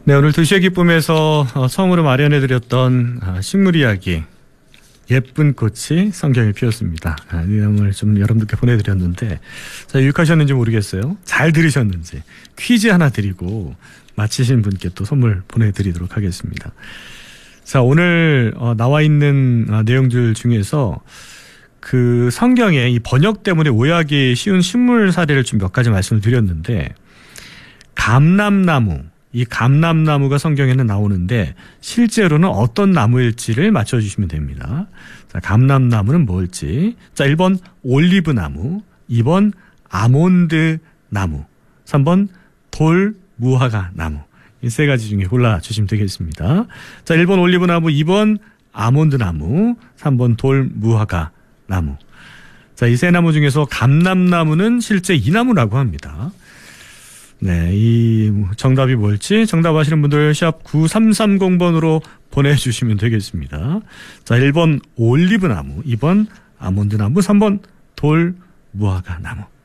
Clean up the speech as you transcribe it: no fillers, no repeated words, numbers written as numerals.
네, 오늘 도시의 기쁨에서 처음으로 마련해드렸던 식물 이야기 예쁜 꽃이 성경에 피었습니다. 이 내용을 좀 여러분들께 보내드렸는데 자, 유익하셨는지 모르겠어요. 잘 들으셨는지 퀴즈 하나 드리고 마치신 분께 또 선물 보내드리도록 하겠습니다. 자, 오늘 나와 있는 내용들 중에서 그 성경에 이 번역 때문에 오해하기 쉬운 식물 사례를 좀 몇 가지 말씀을 드렸는데 감람나무, 이 감람나무가 성경에는 나오는데 실제로는 어떤 나무일지를 맞춰주시면 됩니다. 자, 감람나무는 뭘지. 자, 1번 올리브나무, 2번 아몬드나무, 3번 돌무화과나무. 이 세 가지 중에 골라주시면 되겠습니다. 자, 1번 올리브나무, 2번 아몬드나무, 3번 돌무화과나무. 자, 이 세 나무 중에서 감람나무는 실제 이 나무라고 합니다. 네, 이 정답이 뭘지 정답 아시는 분들 샵 9330번으로 보내주시면 되겠습니다. 자, 1번 올리브나무, 2번 아몬드나무, 3번 돌무화과나무.